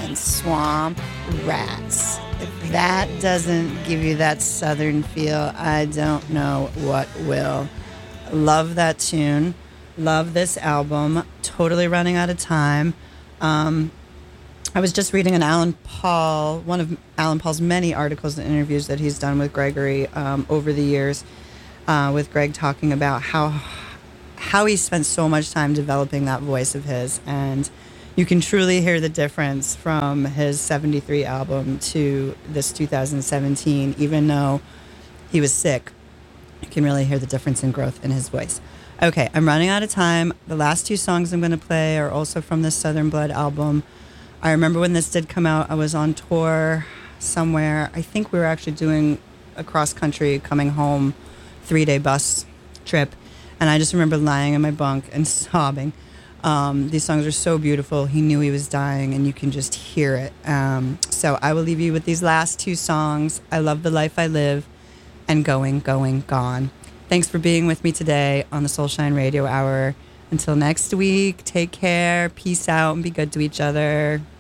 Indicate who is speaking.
Speaker 1: and Swamp Rats. If that doesn't give you that southern feel, I don't know what will. Love that tune. Love this album. Totally running out of time. I was just reading one of Alan Paul's many articles and interviews that he's done with Gregory over the years, with Greg talking about how he spent so much time developing that voice of his, and you can truly hear the difference from his 73 album to this 2017. Even though he was sick, you can really hear the difference in growth in his voice. Okay, I'm running out of time. The last two songs I'm going to play are also from this Southern Blood album. I remember when this did come out, I was on tour somewhere. I think we were actually doing a cross-country coming home 3-day bus trip, and I just remember lying in my bunk and sobbing. These songs are so beautiful. He knew he was dying, and you can just hear it. So I will leave you with these last two songs, I Love the Life I Live and Going, Going, Gone. Thanks for being with me today on the Soulshine Radio Hour. Until next week, take care, peace out, and be good to each other.